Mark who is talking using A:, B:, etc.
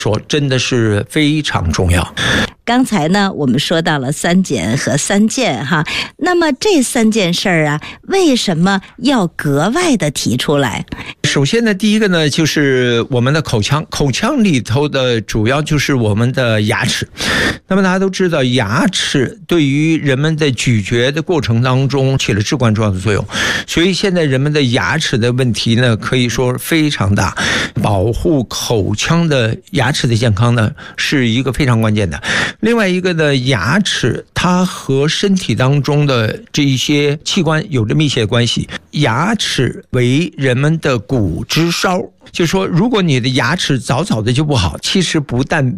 A: 说真的是非常重要。
B: 刚才呢，我们说到了3检和3健哈，那么这3件事儿啊，为什么要格外的提出来？
A: 首先呢，第一个呢，就是我们的口腔，口腔里头的主要就是我们的牙齿。那么大家都知道，牙齿对于人们的咀嚼的过程当中起了至关重要的作用，所以现在人们的牙齿的问题呢，可以说非常大。保护口腔的牙齿的健康呢，是一个非常关键的。另外一个呢，牙齿它和身体当中的这一些器官有着密切的关系。牙齿为人们的骨之梢，就说如果你的牙齿早早的就不好，其实不但